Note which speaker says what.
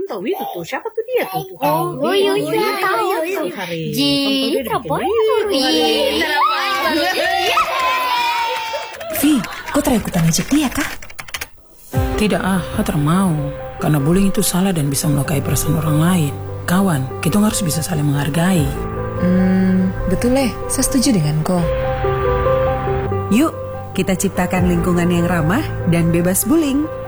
Speaker 1: tahu itu tuh. Siapa tuh dia tuh?
Speaker 2: Iya tahu. Ji,
Speaker 3: Vi, kau terakhir ikutan ngajak dia kah?
Speaker 4: Tidak Hatar mau. Karena bullying itu salah dan bisa melukai perasaan orang lain. Kawan, kita harus bisa saling menghargai.
Speaker 3: Betul saya setuju dengan kau.
Speaker 5: Yuk, kita ciptakan lingkungan yang ramah dan bebas bullying.